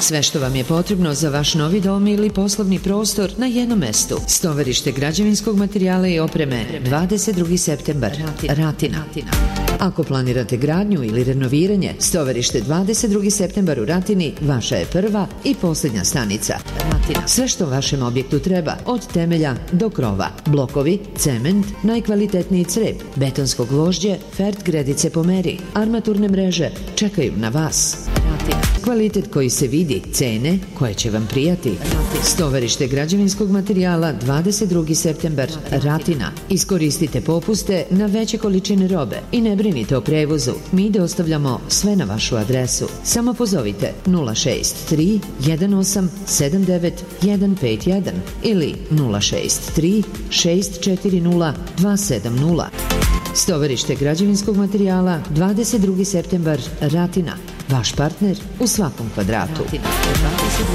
Sve što vam je potrebno za vaš novi dom ili poslovni prostor na jednom mestu. Stovarište građevinskog materijala i opreme, 22. septembar, Ratina. Ako planirate gradnju ili renoviranje, stovarište 22. septembar u Ratini vaša je prva i posljednja stanica. Sve što vašem objektu treba, od temelja do krova. Blokovi, cement, najkvalitetniji crep, betonsko gvožđe, fert gredice po meri, armaturne mreže čekaju na vas. Kvalitet koji se vidi, cene koje će vam prijati. Stovarište građevinskog materijala, 22. septembar, Ratina. Iskoristite popuste na veće količine robe i ne brinite o prevozu. Mi dostavljamo sve na vašu adresu. Samo pozovite 063 18 79 151 ili 063 640 270. Stovarište građevinskog materijala, 22. septembar, Ratina. Vaš partner u svakom kvadratu.